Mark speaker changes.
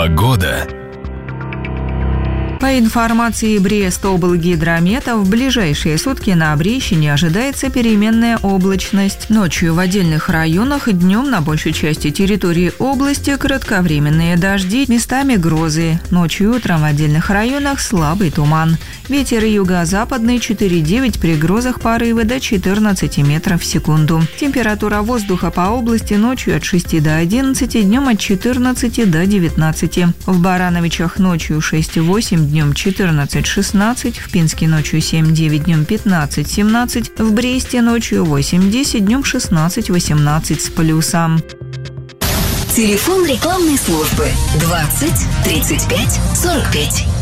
Speaker 1: Погода.
Speaker 2: По информации Брест-облгидромета, в ближайшие сутки на Брещине ожидается переменная облачность. Ночью в отдельных районах, днем на большей части территории области кратковременные дожди, местами грозы. Ночью и утром в отдельных районах слабый туман. Ветер юго-западный 4,9, при грозах порывы до 14 метров в секунду. Температура воздуха по области ночью от 6 до 11, днем от 14 до 19. В Барановичах ночью 6,8, днем 14-16, в Пинске ночью 7-9, днем 15-17, в Бресте ночью 8-10, днем 16-18 с плюсом.
Speaker 3: Телефон рекламной службы 20 35 45.